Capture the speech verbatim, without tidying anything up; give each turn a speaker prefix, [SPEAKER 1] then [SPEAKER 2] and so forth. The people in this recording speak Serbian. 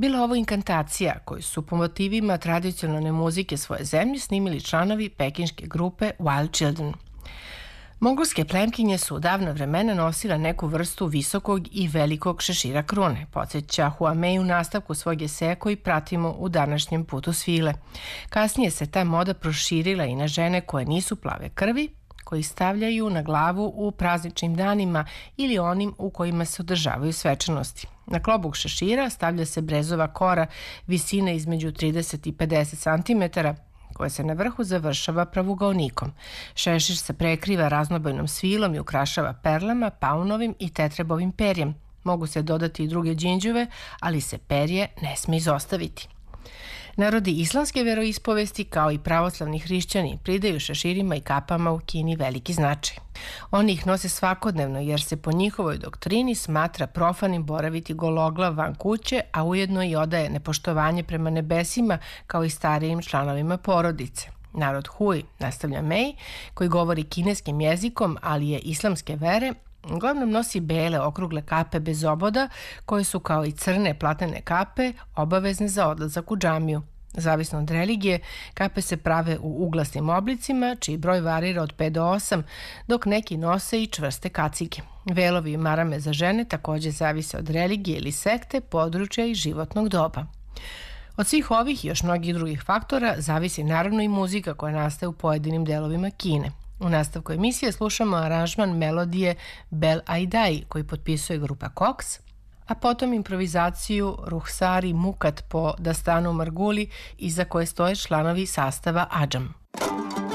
[SPEAKER 1] Bila ovo inkantacija koju su po motivima tradicionalne muzike svoje zemlje snimili članovi pekinške grupe Wild Children. Mongolske plemkinje su u davna vremena nosile neku vrstu visokog i velikog šešira krune, podsjeća Huamei u nastavku svog eseja koji pratimo u današnjem putu svile. Kasnije se ta moda proširila i na žene koje nisu plave krvi, koji stavljaju na glavu u prazničnim danima ili onim u kojima se održavaju svečanosti. Na klobuk šešira stavlja se brezova kora visine između trideset i pedeset santimetara, koja se na vrhu završava pravugaonikom. Šešir se prekriva raznobojnom svilom i ukrašava perlama, paunovim i tetrebovim perjem. Mogu se dodati i druge đinđuve, ali se perje ne sme izostaviti. Narodi islamske veroispovesti, kao i pravoslavni hrišćani, pridaju šeširima i kapama u Kini veliki značaj. Oni ih nose svakodnevno jer se po njihovoj doktrini smatra profanim boraviti gologlav van kuće, a ujedno i odaje nepoštovanje prema nebesima kao i starijim članovima porodice. Narod Hui, nastavlja Mei, koji govori kineskim jezikom, ali je islamske vere, uglavnom nosi bele okrugle kape bez oboda, koje su kao i crne platnene kape obavezne za odlazak u džamiju. Zavisno od religije, kape se prave u uglasnim oblicima, čiji broj varira od pet do osam, dok neki nose i čvrste kacige. Velovi i marame za žene takođe zavise od religije ili sekte, područja i životnog doba. Od svih ovih i još mnogih drugih faktora zavisi naravno i muzika koja nastaje u pojedinim delovima Kine. U nastavku emisije slušamo aranžman melodije Bel Aidai koji potpisuje grupa Cox, a potom improvizaciju Ruhsari Mukat po Dastanu Marguli iza koje stoje članovi sastava Adžam.